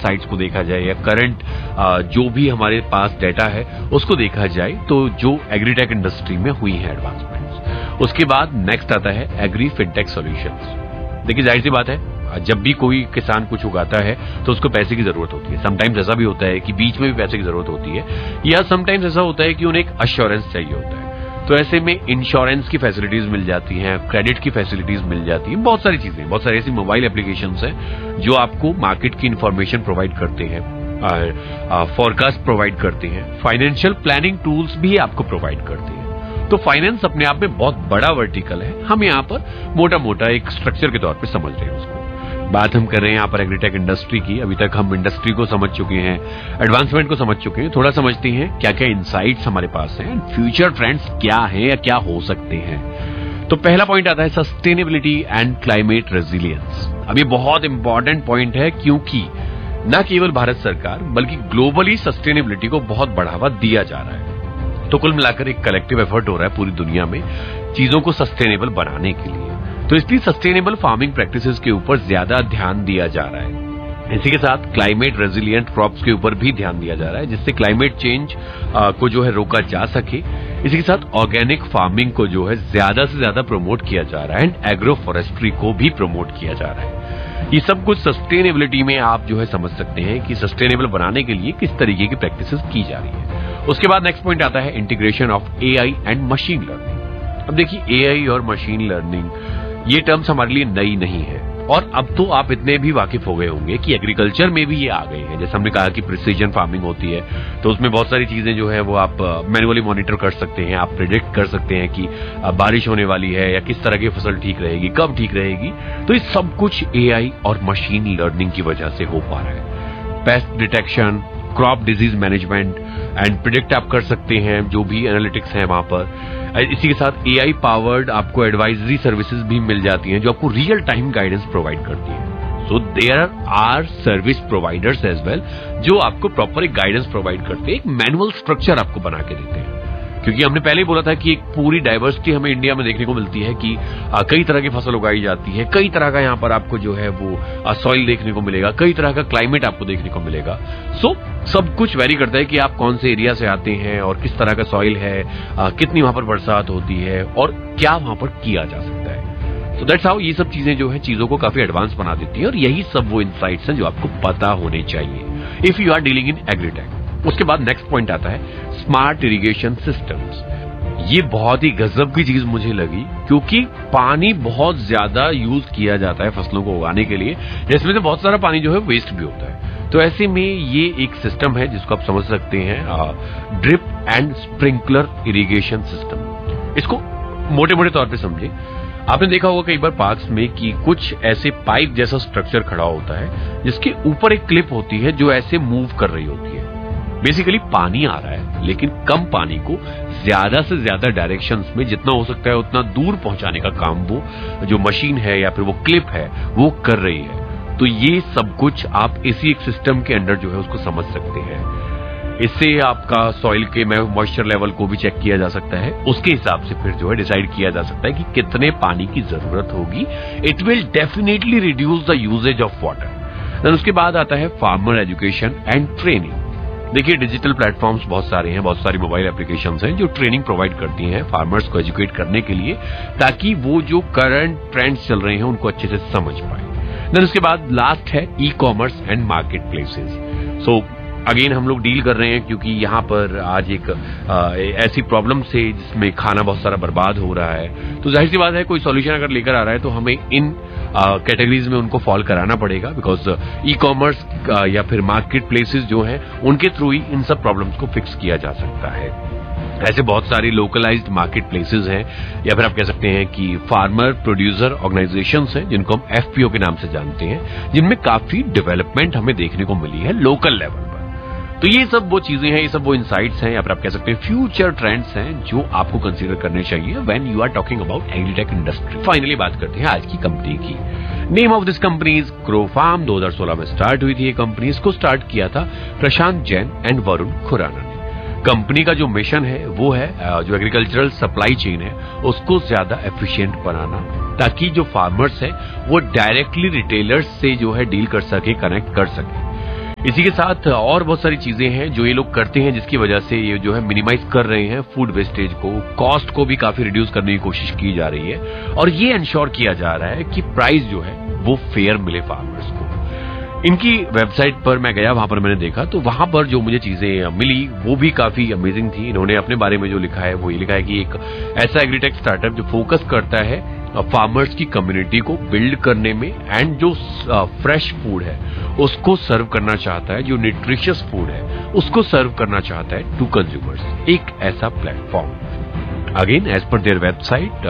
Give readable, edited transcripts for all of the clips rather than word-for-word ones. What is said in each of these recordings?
Insights को देखा जाए या करंट जो भी हमारे पास डेटा है उसको देखा जाए तो जो एग्रीटेक इंडस्ट्री में हुई है एडवांसमेंट्स। उसके बाद नेक्स्ट आता है एग्री फिनटेक सॉल्यूशंस। देखिए जाहिर सी बात है, जब भी कोई किसान कुछ उगाता है तो उसको पैसे की जरूरत होती है। समटाइम्स ऐसा भी होता है कि बीच में भी पैसे की जरूरत होती है, या समटाइम्स ऐसा होता है कि उन्हें एक अश्योरेंस चाहिए होता है। तो ऐसे में इंश्योरेंस की फैसिलिटीज मिल जाती हैं, क्रेडिट की फैसिलिटीज मिल जाती हैं, बहुत सारी चीजें, बहुत सारी ऐसी मोबाइल एप्लीकेशंस हैं जो आपको मार्केट की इंफॉर्मेशन प्रोवाइड करते हैं, फोरकास्ट प्रोवाइड करते हैं, फाइनेंशियल प्लानिंग टूल्स भी आपको प्रोवाइड करते हैं। तो फाइनेंस अपने आप में बहुत बड़ा वर्टिकल है, हम यहाँ पर मोटा मोटा एक स्ट्रक्चर के तौर पे समझ रहे हैं उसको। बात हम कर रहे हैं यहाँ पर एग्रीटेक इंडस्ट्री की। अभी तक हम इंडस्ट्री को समझ चुके हैं, एडवांसमेंट को समझ चुके हैं, थोड़ा समझते हैं क्या क्या इनसाइट्स हमारे पास हैं, फ्यूचर ट्रेंड्स क्या हैं या क्या हो सकते हैं। तो पहला पॉइंट आता है सस्टेनेबिलिटी एंड क्लाइमेट रेजिलियंस। अब ये बहुत इंपॉर्टेंट पॉइंट है क्योंकि न केवल भारत सरकार बल्कि ग्लोबली सस्टेनेबिलिटी को बहुत बढ़ावा दिया जा रहा है। तो कुल मिलाकर एक कलेक्टिव एफर्ट हो रहा है पूरी दुनिया में चीजों को सस्टेनेबल बनाने के लिए। तो इसलिए सस्टेनेबल फार्मिंग प्रैक्टिसेस के ऊपर ज्यादा ध्यान दिया जा रहा है। इसी के साथ क्लाइमेट रेजिलिएंट क्रॉप्स के ऊपर भी ध्यान दिया जा रहा है, जिससे क्लाइमेट चेंज को जो है रोका जा सके। इसी के साथ ऑर्गेनिक फार्मिंग को जो है ज्यादा से ज्यादा प्रमोट किया जा रहा है एंड एग्रो फॉरेस्ट्री को भी प्रमोट किया जा रहा है। ये सब कुछ सस्टेनेबिलिटी में आप जो है समझ सकते हैं कि सस्टेनेबल बनाने के लिए किस तरीके की प्रैक्टिसेस की जा रही है। उसके बाद नेक्स्ट पॉइंट आता है integration of AI and machine learning. अब देखिए एआई और मशीन लर्निंग ये टर्म्स हमारे लिए नई नहीं है, और अब तो आप इतने भी वाकिफ हो गए होंगे कि एग्रीकल्चर में भी ये आ गए हैं। जैसे हमने कहा कि प्रिसीजन फार्मिंग होती है, तो उसमें बहुत सारी चीजें जो है वो आप मैन्युअली मॉनिटर कर सकते हैं, आप प्रिडिक्ट कर सकते हैं कि बारिश होने वाली है या किस तरह की फसल ठीक रहेगी, कब ठीक रहेगी। तो ये सब कुछ एआई और मशीन लर्निंग की वजह से हो पा रहा है। Paste detection, crop disease management and predict आप कर सकते हैं, जो भी एनालिटिक्स है वहां पर। इसी के साथ एआई पावर्ड आपको एडवाइजरी सर्विसेज भी मिल जाती हैं जो आपको रियल टाइम गाइडेंस प्रोवाइड करती है। So there are service providers as well जो आपको प्रॉपर एक गाइडेंस प्रोवाइड करते हैं, एक मैनुअल स्ट्रक्चर आपको बना के देते हैं। क्योंकि हमने पहले ही बोला था कि एक पूरी डाइवर्सिटी हमें इंडिया में देखने को मिलती है कि कई तरह की फसल उगाई जाती है, कई तरह का यहाँ पर आपको जो है वो सॉइल देखने को मिलेगा, कई तरह का क्लाइमेट आपको देखने को मिलेगा। सो सब कुछ वेरी करता है कि आप कौन से एरिया से आते हैं और किस तरह का सॉइल है, कितनी वहां पर बरसात होती है और क्या वहां पर किया जा सकता है। सो दैट्स हाउ ये सब चीजें जो है चीजों को काफी एडवांस बना देती है, और यही सब वो इनसाइट्स हैं जो आपको पता होने चाहिए if you are dealing in agritech. उसके बाद नेक्स्ट पॉइंट आता है स्मार्ट इरिगेशन सिस्टम्स। ये बहुत ही गजब की चीज मुझे लगी, क्योंकि पानी बहुत ज्यादा यूज किया जाता है फसलों को उगाने के लिए, जिसमें से बहुत सारा पानी जो है वेस्ट भी होता है। तो ऐसे में ये एक सिस्टम है जिसको आप समझ सकते हैं drip and sprinkler irrigation system. इसको मोटे मोटे तौर पे समझे। आपने देखा होगा कई बार पार्क्स में कि कुछ ऐसे पाइप जैसा स्ट्रक्चर खड़ा होता है जिसके ऊपर एक क्लिप होती है जो ऐसे मूव कर रही होती है। बेसिकली पानी आ रहा है, लेकिन कम पानी को ज्यादा से ज्यादा डायरेक्शंस में जितना हो सकता है उतना दूर पहुंचाने का काम वो जो मशीन है या फिर वो क्लिप है वो कर रही है। तो ये सब कुछ आप इसी एक सिस्टम के अंडर जो है उसको समझ सकते हैं। इससे आपका सॉइल के मॉइस्चर लेवल को भी चेक किया जा सकता है, उसके हिसाब से फिर जो है डिसाइड किया जा सकता है कि कितने पानी की जरूरत होगी। It will definitely reduce the usage of water. Then उसके बाद आता है फार्मर एजुकेशन एंड ट्रेनिंग। देखिए डिजिटल प्लेटफॉर्म्स बहुत सारे हैं, बहुत सारी मोबाइल एप्लीकेशंस हैं जो ट्रेनिंग प्रोवाइड करती हैं फार्मर्स को एजुकेट करने के लिए, ताकि वो जो करंट ट्रेंड्स चल रहे हैं उनको अच्छे से समझ पाए। देन उसके बाद लास्ट है e commerce and market places. So again हम लोग डील कर रहे हैं क्योंकि यहाँ पर आज एक ऐसी प्रॉब्लम से जिसमें खाना बहुत सारा बर्बाद हो रहा है, तो जाहिर सी बात है कोई सॉल्यूशन अगर लेकर आ रहा है तो हमें इन कैटेगरीज में उनको फॉल कराना पड़ेगा, बिकॉज ई कॉमर्स या फिर मार्केट प्लेसेस जो हैं उनके थ्रू ही इन सब प्रॉब्लम्स को फिक्स किया जा सकता है। ऐसे बहुत सारी लोकलाइज्ड मार्केट प्लेसेस हैं, या फिर आप कह सकते हैं कि फार्मर प्रोड्यूसर ऑर्गेनाइजेशंस हैं जिनको हम एफपीओ के नाम से जानते हैं, जिनमें काफी डेवलपमेंट हमें देखने को मिली है लोकल लेवल पर। तो ये सब वो चीजें हैं, ये सब वो इनसाइट्स हैं, या फिर आप कह सकते हैं फ्यूचर ट्रेंड्स हैं जो आपको कंसीडर करने चाहिए when you are talking about agritech industry. Finally बात करते हैं आज की कंपनी की। Name of this company is crow farm. 2016 में स्टार्ट हुई थी ये कंपनी। इसको स्टार्ट किया था प्रशांत जैन एंड वरुण खुराना ने। कंपनी का जो मिशन है वो है जो एग्रीकल्चरल सप्लाई चेन है उसको ज्यादा एफिशिएंट बनाना, ताकि जो फार्मर्स है वो डायरेक्टली रिटेलर्स से जो है डील कर सके, कनेक्ट कर सके। इसी के साथ और बहुत सारी चीजें हैं जो ये लोग करते हैं, जिसकी वजह से ये जो है मिनिमाइज कर रहे हैं फूड वेस्टेज को, कॉस्ट को भी काफी रिड्यूस करने की कोशिश की जा रही है और ये इंश्योर किया जा रहा है कि प्राइस जो है वो फेयर मिले फार्मर्स को। इनकी वेबसाइट पर मैं गया, वहां पर मैंने देखा, तो वहां पर जो मुझे चीजें मिली वो भी काफी अमेजिंग थी। इन्होंने अपने बारे में जो लिखा है वो ये लिखा है कि एक ऐसा एग्रीटेक स्टार्टअप जो फोकस करता है फार्मर्स की कम्युनिटी को बिल्ड करने में एंड जो फ्रेश फूड है उसको सर्व करना चाहता है, जो न्यूट्रिशियस फूड है उसको सर्व करना चाहता है टू कंज्यूमर्स, एक ऐसा platform. Again as per their website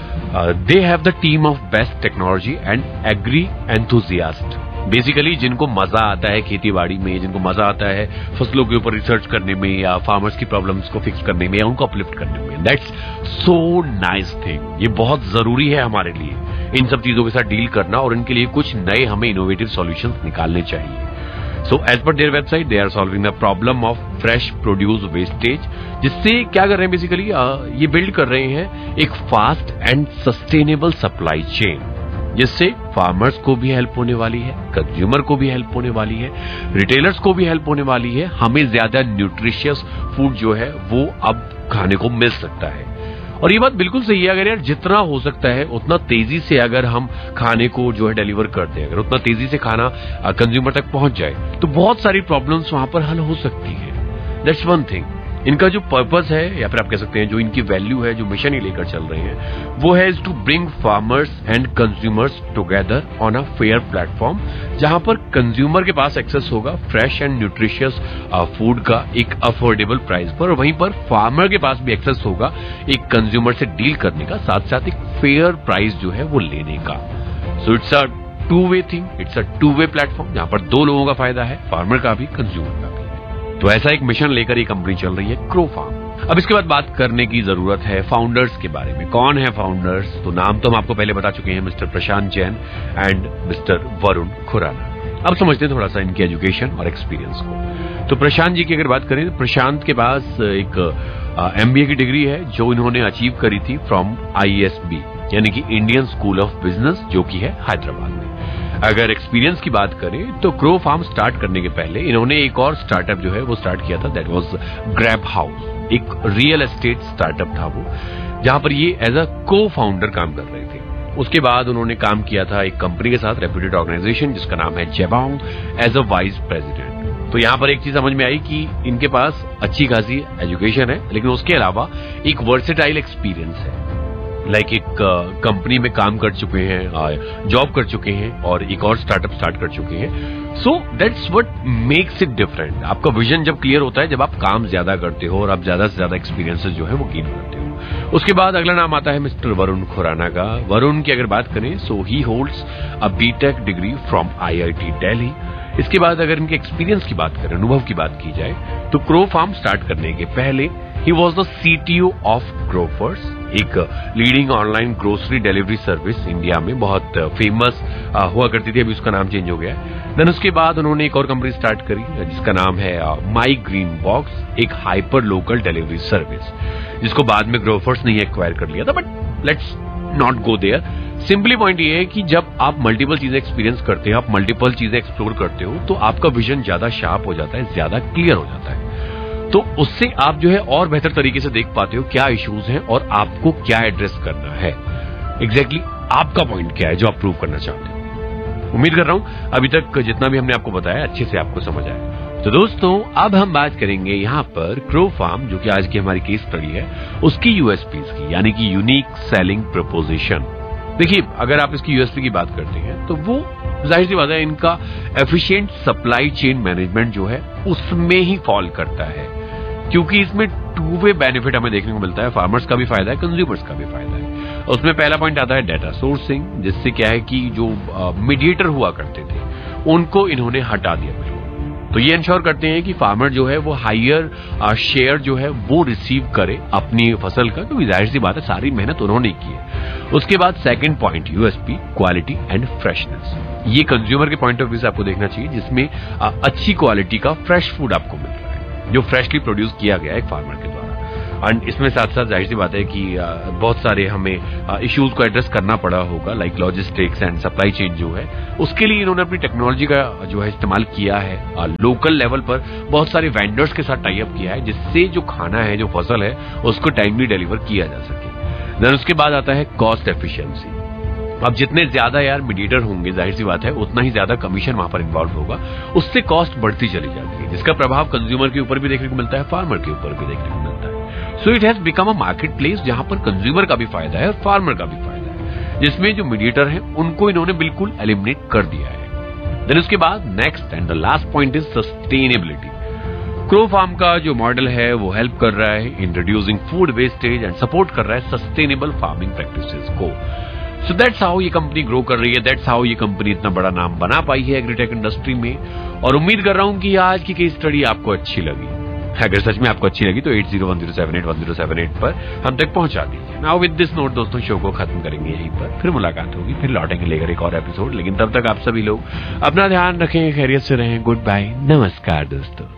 they have the team of best technology and agree enthusiast. Basically जिनको मजा आता है खेती बाड़ी में, जिनको मजा आता है फसलों के ऊपर रिसर्च करने में या फार्मर्स की प्रॉब्लम्स को फिक्स करने में या उनको अपलिफ्ट करने में, दैट्स सो नाइस थिंग। ये बहुत जरूरी है हमारे लिए इन सब चीजों के साथ डील करना और इनके लिए कुछ नए हमें इनोवेटिव सॉल्यूशंस निकालने चाहिए। So as per their website, they are solving the problem of fresh produce wastage, जिससे क्या कर रहे हैं बेसिकली ये बिल्ड कर रहे हैं एक fast and sustainable supply chain, जिससे फार्मर्स को भी हेल्प होने वाली है, कंज्यूमर को भी हेल्प होने वाली है, रिटेलर्स को भी हेल्प होने वाली है। हमें ज्यादा न्यूट्रिशियस फूड जो है वो अब खाने को मिल सकता है। और ये बात बिल्कुल सही है, अगर यार जितना हो सकता है उतना तेजी से अगर हम खाने को जो है डिलीवर करते हैं, अगर उतना तेजी से खाना कंज्यूमर तक पहुंच जाए तो बहुत सारी प्रॉब्लम्स वहां पर हल हो सकती है। That's one thing. इनका जो पर्पस है या फिर आप कह सकते हैं जो इनकी वैल्यू है, जो मिशन ही लेकर चल रहे हैं, वो है to bring farmers and consumers together on a fair platform, जहां पर कंज्यूमर के पास एक्सेस होगा फ्रेश एंड न्यूट्रिशियस फूड का एक अफोर्डेबल प्राइस पर, और वहीं पर फार्मर के पास भी एक्सेस होगा एक कंज्यूमर से डील करने का, साथ साथ एक फेयर प्राइस जो है वो लेने का। So it's a two way thing, it's a two way platform जहां पर दो लोगों का फायदा है, फार्मर का भी, कंज्यूमर का भी। तो ऐसा एक मिशन लेकर ये कंपनी चल रही है क्रो फार्म। अब इसके बाद बात करने की जरूरत है फाउंडर्स के बारे में। कौन है फाउंडर्स? तो नाम तो हम आपको पहले बता चुके हैं, mister Prashant Jain and mister Varun Khurana. अब समझते हैं थोड़ा सा इनकी एजुकेशन और एक्सपीरियंस को। तो प्रशांत जी की अगर बात करें तो प्रशांत के पास एक MBA की डिग्री है जो इन्होंने अचीव करी थी फ्रॉम ISB यानी कि इंडियन स्कूल ऑफ बिजनेस, जो कि है हैदराबाद में। अगर एक्सपीरियंस की बात करें तो क्रो फार्म स्टार्ट करने के पहले इन्होंने एक और स्टार्टअप जो है वो स्टार्ट किया था, दैट वाज ग्रैब हाउस। एक रियल एस्टेट स्टार्टअप था वो, जहां पर ये एज अ को फाउंडर काम कर रहे थे। उसके बाद उन्होंने काम किया था एक कंपनी के साथ, रेप्यूटेड ऑर्गेनाइजेशन जिसका नाम है Jabong, as a vice president. तो यहां पर एक चीज समझ में आई कि इनके पास अच्छी खासी एजुकेशन है, लेकिन उसके अलावा एक वर्सेटाइल एक्सपीरियंस है। लाइक एक कंपनी में काम कर चुके हैं, जॉब कर चुके हैं और एक और स्टार्टअप स्टार्ट कर चुके हैं। So that's what makes it different. आपका विजन जब क्लियर होता है, जब आप काम ज्यादा करते हो और आप ज्यादा से ज्यादा एक्सपीरियंसेस जो है वो गेन करते हो। उसके बाद अगला नाम आता है मिस्टर वरुण खुराना का। वरुण की अगर बात करें सो ही holds a BTech degree from IIT Delhi. इसके बाद अगर इनके एक्सपीरियंस की बात करें, अनुभव की बात की जाए, तो क्रो फार्म स्टार्ट करने के पहले he was the CTO of Grofers, एक leading online grocery delivery service India में बहुत फेमस हुआ करती थी, अभी उसका नाम चेंज हो गया है। देन उसके बाद उन्होंने एक और कंपनी स्टार्ट करी जिसका नाम है माई ग्रीन बॉक्स, एक हाइपर लोकल डिलीवरी सर्विस, जिसको बाद में ग्रोफर्स ने एक्वायर कर लिया था, but let's not go there. Simply point ये है कि जब आप मल्टीपल चीजें एक्सपीरियंस करते हैं, आप मल्टीपल चीजें एक्सप्लोर करते हो, तो आपका विजन ज्यादा शार्प हो जाता है, ज्यादा क्लियर हो जाता है। तो उससे आप जो है और बेहतर तरीके से देख पाते हो क्या इश्यूज हैं और आपको क्या एड्रेस करना है। एग्जैक्टली आपका पॉइंट क्या है जो आप प्रूव करना चाहते हो। उम्मीद कर रहा हूं अभी तक जितना भी हमने आपको बताया अच्छे से आपको समझ आया। तो दोस्तों अब हम बात करेंगे यहाँ पर क्रो फार्म, जो कि आज की हमारी केस स्टडी है, उसकी USPs की, यानी कि यूनिक सेलिंग प्रपोजिशन। देखिए अगर आप इसकी USP की बात करते हैं तो वो जाहिर सी बात है इनका एफिशिएंट सप्लाई चेन मैनेजमेंट जो है उसमें ही फॉल करता है, क्योंकि इसमें टू वे बेनिफिट हमें देखने को मिलता है, फार्मर्स का भी फायदा है, कंज्यूमर्स का भी फायदा है। उसमें पहला पॉइंट आता है डाटा सोर्सिंग, जिससे क्या है कि जो मीडिएटर हुआ करते थे उनको इन्होंने हटा दिया बिल्कुल। तो ये इंश्योर करते हैं कि फार्मर जो है वो हायर शेयर जो है वो रिसीव करे अपनी फसल का, क्योंकि जाहिर सी बात है सारी मेहनत उन्होंने की है। उसके बाद second point USP, quality and freshness. ये कंज्यूमर के पॉइंट ऑफ व्यू से आपको देखना चाहिए, जिसमें अच्छी क्वालिटी का फ्रेश फूड आपको मिल रहा है जो फ्रेशली प्रोड्यूस किया गया है एक फार्मर के द्वारा। एंड इसमें साथ साथ जाहिर सी बात है कि बहुत सारे हमें इश्यूज को एड्रेस करना पड़ा होगा, like logistics and supply chain जो है, उसके लिए इन्होंने अपनी टेक्नोलॉजी का जो है इस्तेमाल किया है। लोकल लेवल पर बहुत सारे वेंडर्स के साथ टाई अप किया है, जिससे जो खाना है, जो फसल है, उसको टाइमली डिलीवर किया जा सके। देन उसके बाद आता है कॉस्ट एफिशिएंसी। अब जितने ज्यादा यार मीडिएटर होंगे, जाहिर सी बात है उतना ही ज्यादा कमीशन वहां पर इन्वॉल्व होगा, उससे कॉस्ट बढ़ती चली जाती है, जिसका प्रभाव कंज्यूमर के ऊपर भी देखने को मिलता है, फार्मर के ऊपर भी देखने को मिलता है। So it has become a market place जहां पर कंज्यूमर का भी फायदा है और फार्मर का भी फायदा है, जिसमें जो मीडिएटर है उनको इन्होंने बिल्कुल एलिमिनेट कर दिया है। देन उसके बाद next and the last point is sustainability. Crow farm का जो मॉडल है वो हेल्प कर रहा है in reducing food wastage and support कर रहा है सस्टेनेबल फार्मिंग प्रैक्टिसेस को। सो दैट्स हाउ ये कंपनी ग्रो कर रही है, दैट्स हाउ ये कंपनी इतना बड़ा नाम बना पाई है एग्रीटेक इंडस्ट्री में। और उम्मीद कर रहा हूं कि आज की केस स्टडी आपको अच्छी लगी। अगर सच में आपको अच्छी लगी तो 8010781078 पर हम तक पहुंचा दीजिए। नाउ विद दिस नोट दोस्तों शो को खत्म करेंगे यहीं पर, फिर मुलाकात होगी, फिर लौटेंगे लेकर एक और एपिसोड। लेकिन तब तक आप सभी लोग अपना ध्यान रखें, खैरियत से रहें। गुड बाय, नमस्कार दोस्तों।